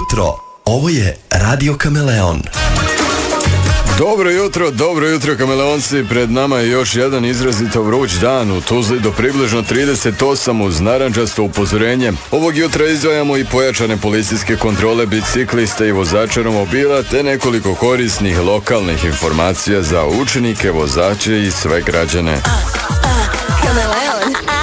jutro. Ovo je Radio Kameleon. Dobro jutro kameleonci, pred nama je još jedan izrazito vruć dan u Tuzli do približno 38 uz narandžasto upozorenje. Ovog jutra izdvajamo i pojačane policijske kontrole biciklista i vozača romobila te nekoliko korisnih lokalnih informacija za učenike, vozače i sve građane. Kameleon.